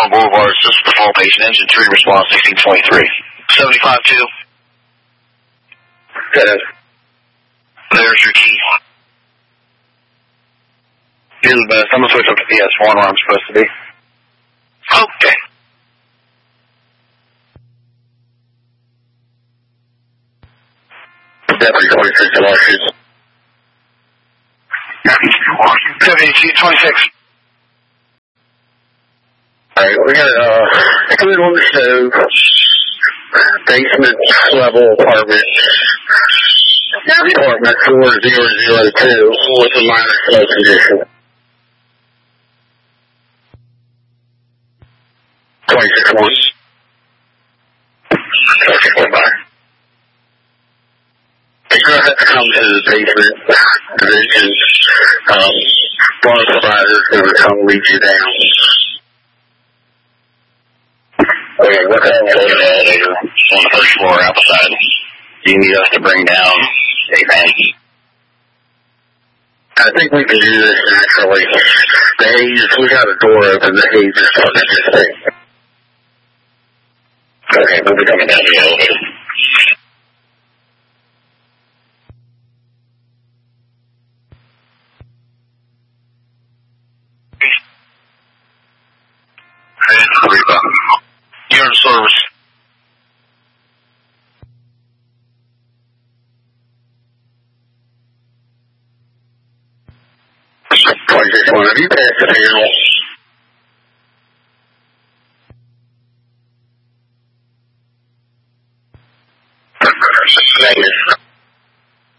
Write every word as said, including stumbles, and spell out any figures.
One Boulevard, system for fall patient, engine three, response sixteen twenty-three. seventy-five two. Good. There's your key. Do the best. I'm going to switch up to P S one where I'm supposed to be. Okay. Deputy twenty-six to Washington. Deputy twenty-six. Alright, we got a uh, clear on the stove, basement level apartment, apartment four zero zero two with a minor flow condition. twenty-six one. Okay, bye. You're going to have to come to the basement division. Um, water provider is going to come lead you down. Okay, what kind of elevator On the first floor outside. Do you need us to bring down a van? I think we can do this naturally. The haze, we got a door open, the haze is starting to just thing. Okay, we'll be coming down the elevator. You're in service. twenty-six one, have you passed the panel?